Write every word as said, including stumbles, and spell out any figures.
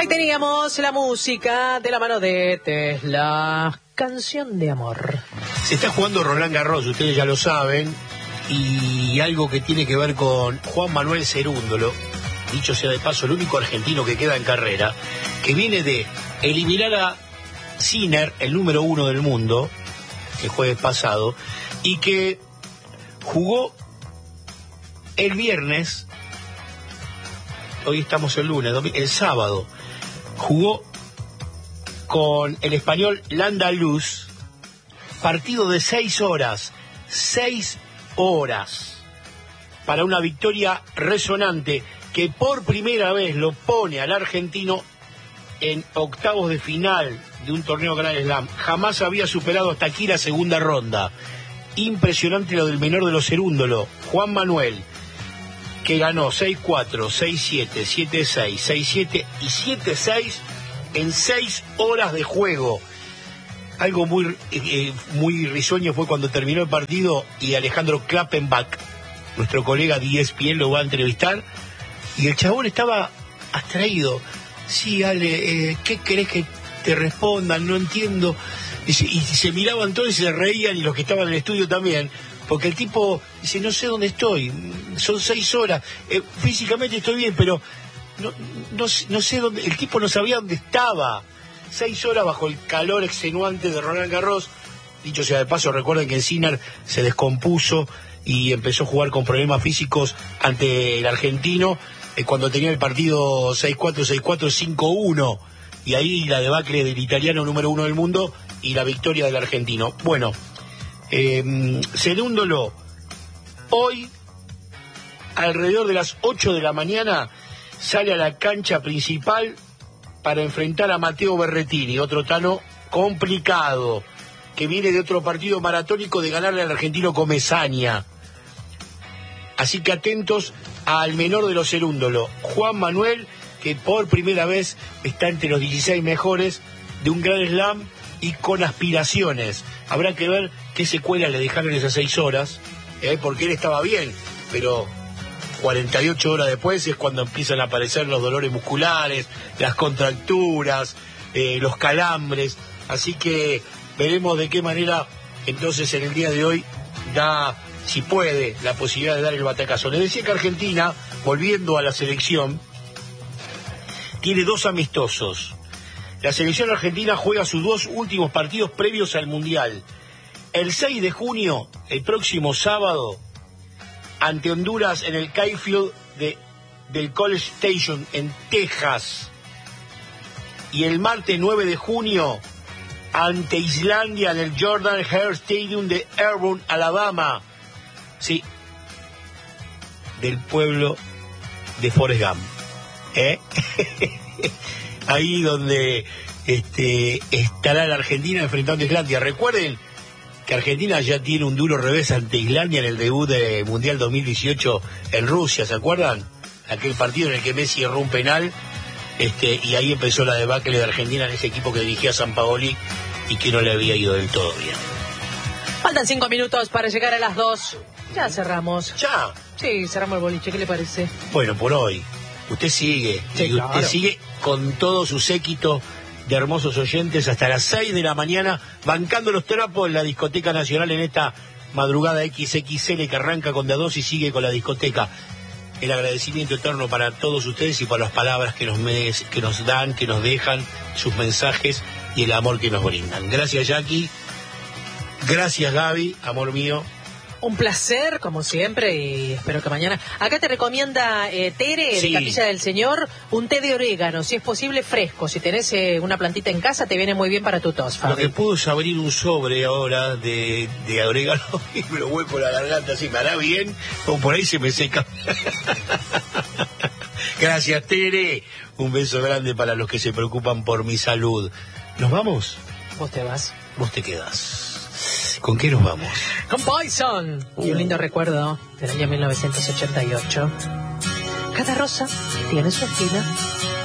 Ahí teníamos la música de la mano de Tesla, Canción de Amor. Se está jugando Roland Garros, ustedes ya lo saben, y algo que tiene que ver con Juan Manuel Cerúndolo, dicho sea de paso, el único argentino que queda en carrera, que viene de eliminar a Sinner, el número uno del mundo, el jueves pasado, y que jugó el viernes, hoy estamos el lunes, el sábado, jugó con el español Landa Luz, partido de seis horas, seis horas, para una victoria resonante que por primera vez lo pone al argentino en octavos de final de un torneo Grand Slam. Jamás había superado hasta aquí la segunda ronda. Impresionante lo del menor de los Cerúndolo, Juan Manuel, que ganó seis cuatro, seis siete, siete seis, seis siete y siete seis en seis horas de juego. Algo muy, eh, muy risueño fue cuando terminó el partido y Alejandro Klappenbach, nuestro colega de E S P N, lo va a entrevistar, y el chabón estaba abstraído. Sí, Ale, eh, ¿qué querés que te respondan? No entiendo. Dice, y se miraban todos y se reían, y los que estaban en el estudio también, porque el tipo dice, no sé dónde estoy, son seis horas, eh, físicamente estoy bien, pero no, no, no sé dónde, el tipo no sabía dónde estaba. Seis horas bajo el calor extenuante de Roland Garros. Dicho sea de paso, recuerden que Sinner se descompuso y empezó a jugar con problemas físicos ante el argentino, eh, cuando tenía el partido seis cuatro, seis cuatro, cinco uno, y ahí la debacle del italiano número uno del mundo y la victoria del argentino. Bueno, eh, Cerúndolo, hoy, alrededor de las ocho de la mañana, sale a la cancha principal para enfrentar a Matteo Berrettini, otro tano complicado, que viene de otro partido maratónico de ganarle al argentino Comesaña. Así que atentos al menor de los Cerúndolo, Juan Manuel, que por primera vez está entre los dieciséis mejores de un Grand Slam y con aspiraciones. Habrá que ver qué secuela le dejaron esas seis horas, ¿eh? Porque él estaba bien, pero cuarenta y ocho horas después es cuando empiezan a aparecer los dolores musculares, las contracturas, eh, los calambres. Así que veremos de qué manera entonces en el día de hoy da, si puede, la posibilidad de dar el batacazo. Les decía que Argentina, volviendo a la selección, tiene dos amistosos. La selección argentina juega sus dos últimos partidos previos al Mundial. El seis de junio, el próximo sábado, ante Honduras en el Kayfield de, del College Station en Texas. Y el martes nueve de junio, ante Islandia en el Jordan Hare Stadium de Auburn, Alabama. Sí, del pueblo de Forrest Gump. ¿Eh? Ahí donde este, estará la Argentina enfrentando a Islandia. Recuerden que Argentina ya tiene un duro revés ante Islandia en el debut de Mundial dos mil dieciocho en Rusia, ¿se acuerdan? Aquel partido en el que Messi erró un penal, este, y ahí empezó la debacle de Argentina en ese equipo que dirigía Sampaoli y que no le había ido del todo bien. Faltan cinco minutos para llegar a las dos. Ya cerramos. ¿Ya? Sí, cerramos el boliche, ¿qué le parece? Bueno, por hoy. Usted sigue, sí, y claro. Usted sigue con todo su séquito de hermosos oyentes hasta las seis de la mañana, bancando los trapos en la Discoteca Nacional en esta madrugada equis equis ele que arranca con de a dos y sigue con la discoteca. El agradecimiento eterno para todos ustedes y por las palabras que nos, que nos dan, que nos dejan, sus mensajes y el amor que nos brindan. Gracias, Jackie. Gracias, Gaby, amor mío. Un placer, como siempre, y espero que mañana... Acá te recomienda eh, Tere, sí, de Capilla del Señor, un té de orégano, si es posible fresco. Si tenés eh, una plantita en casa, te viene muy bien para tu tos, Fabi. Lo que puedo es abrir un sobre ahora de, de orégano y me lo voy por la garganta, así me hará bien, o por ahí se me seca. Gracias, Tere. Un beso grande para los que se preocupan por mi salud. ¿Nos vamos? Vos te vas. Vos te quedás. ¿Con qué nos vamos? Con Poison. Uh. Y un lindo recuerdo del año mil novecientos ochenta y ocho. Cada rosa tiene su esquina.